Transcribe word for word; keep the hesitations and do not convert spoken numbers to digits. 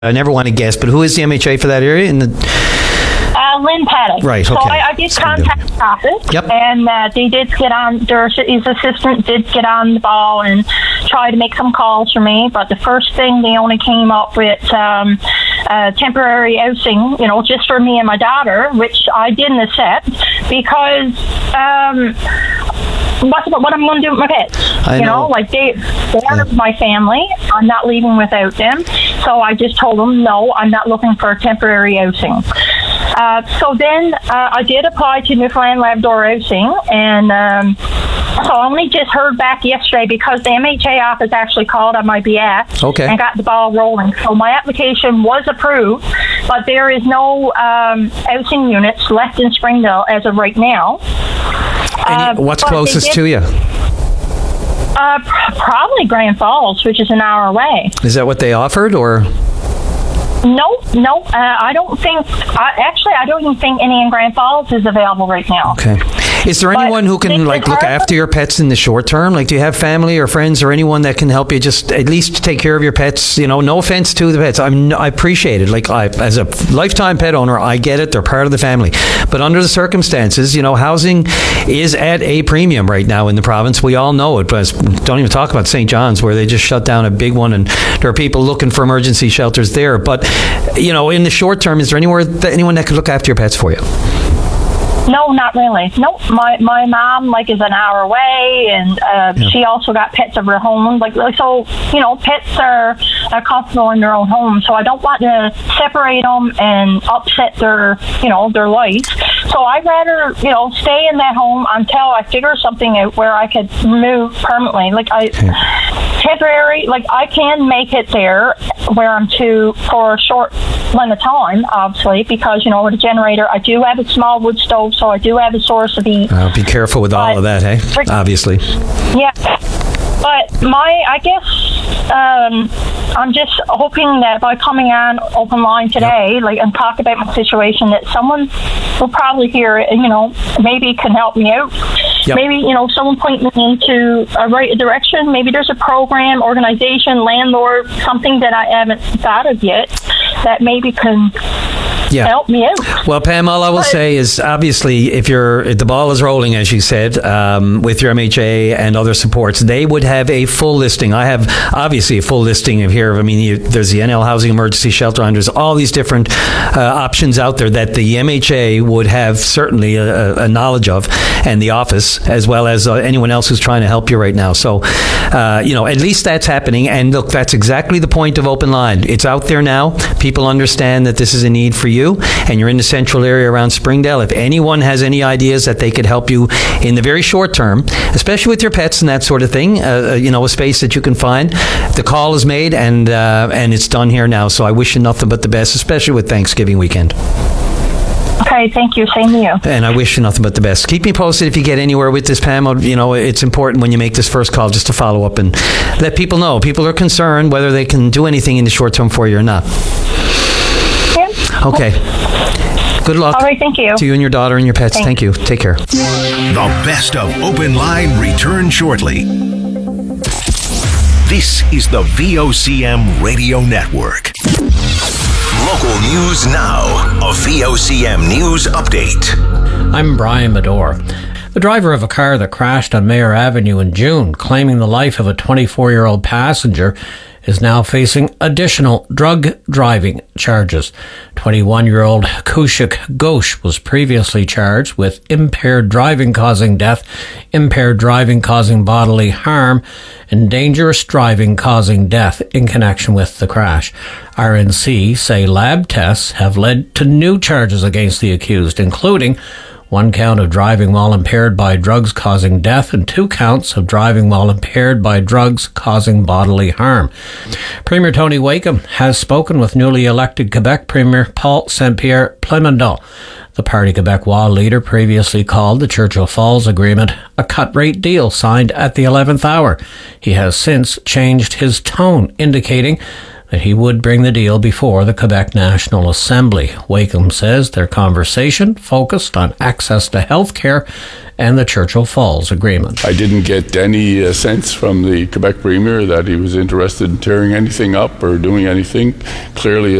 I never want to guess, but who is the M H A for that area? In the Uh, Lynn Paddock. Right, So okay. I, I did contact the office, Yep. and uh, they did get on, their his assistant did get on the ball and try to make some calls for me, but the first thing they only came up with um, uh, temporary housing, you know, just for me and my daughter, which I didn't accept because um, what, what I'm going to do with my pets? I you know. know, like they, they are Yeah. my family. I'm not leaving without them. So I just told them, no, I'm not looking for temporary housing. Uh, so then uh, I did apply to Newfoundland Labrador Housing, and um, so I only just heard back yesterday because the M H A office actually called on my behalf Okay. and got the ball rolling. So my application was approved, but there is no um, housing units left in Springdale as of right now. And Uh, what's but they closest did- to you? Uh, pr- probably Grand Falls, which is an hour away. Is that what they offered, or? No, no, uh, I don't think. I, actually, I don't even think any in Grand Falls is available right now. Okay. Is there But anyone who they can did like look hardly- after your pets in the short term? Like, do you have family or friends or anyone that can help you just at least take care of your pets? You know, no offense to the pets. I'm, I appreciate it. Like, I, as a lifetime pet owner, I get it. They're part of the family. But under the circumstances, you know, housing is at a premium right now in the province. We all know it. But don't even talk about Saint John's, where they just shut down a big one, and there are people looking for emergency shelters there. But, you know, in the short term, is there anywhere that, anyone that could look after your pets for you? No, not really. No, my my mom like is an hour away, and uh, Yeah. she also got pets of her own. Like like, so, you know, pets are, are comfortable in their own home. So I don't want to separate them and upset their you know their life. So I'd rather you know stay in that home until I figure something out where I could move permanently. Like I temporary, like I can make it there where I'm to for a short length of time, obviously, because you know with a generator, I do have a small wood stove. So I do have a source of heat. Uh, be careful with all But- of that, hey? Obviously. Yeah. But my, I guess, um, I'm just hoping that by coming on Open Line today, like, and talk about my situation, that someone will probably hear it and, you know, maybe can help me out. Yep. Maybe, you know, someone point me into a right direction. Maybe there's a program, organization, landlord, something that I haven't thought of yet that maybe can Yeah. help me out. Well, Pam, all I will But- say is obviously if you're if the ball is rolling, as you said, um, with your M H A and other supports, they would have a full listing. I have obviously a full listing of here. I mean, you, there's the N L Housing Emergency Shelter, and there's all these different uh, options out there that the M H A would have certainly a, a knowledge of, and the office, as well as uh, anyone else who's trying to help you right now. So, uh, you know, at least that's happening. And look, that's exactly the point of Open Line. It's out there now. People understand that this is a need for you, and you're in the central area around Springdale. If anyone has any ideas that they could help you in the very short term, especially with your pets and that sort of thing, uh, you know, a space that you can find, the call is made, and uh, and it's done here now. So I wish you nothing but the best, especially with Thanksgiving weekend. Okay, thank you. Same to you. And I wish you nothing but the best. Keep me posted if you get anywhere with this, Pam. You know, it's important when you make this first call just to follow up and let people know. People are concerned whether they can do anything in the short term for you or not. Yeah. Okay. Good luck. All right, thank you. To you and your daughter and your pets. Thanks. Thank you. Take care. The best of Open Line return shortly. This is the V O C M Radio Network. Local news now. A V O C M News Update. I'm Brian Medore. The driver of a car that crashed on Mayor Avenue in June, claiming the life of a twenty-four-year-old passenger, is now facing additional drug driving charges. twenty-one-year-old Kushik Ghosh was previously charged with impaired driving causing death, impaired driving causing bodily harm, and dangerous driving causing death in connection with the crash. R N C say lab tests have led to new charges against the accused, including one count of driving while impaired by drugs causing death and two counts of driving while impaired by drugs causing bodily harm. Premier Tony Wakeham has spoken with newly elected Quebec Premier Paul Saint-Pierre Plamondon. The Parti Québécois leader previously called the Churchill Falls Agreement a cut-rate deal signed at the eleventh hour. He has since changed his tone, indicating that he would bring the deal before the Quebec National Assembly. Wakeham says their conversation focused on access to health care and the Churchill Falls Agreement. I didn't get any uh, sense from the Quebec Premier that he was interested in tearing anything up or doing anything. Clearly,